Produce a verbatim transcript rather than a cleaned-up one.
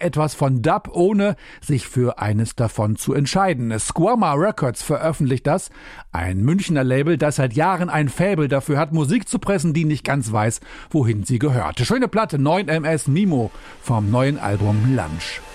etwas von Dub, ohne sich für eines davon zu entscheiden. Squamma Records veröffentlicht das, ein Münchner Label, das seit Jahren ein Faible dafür hat, Musik zu pressen, die nicht ganz weiß, wohin sie gehört. Schöne Platte, neun M S Mimo vom neuen Album Lunch.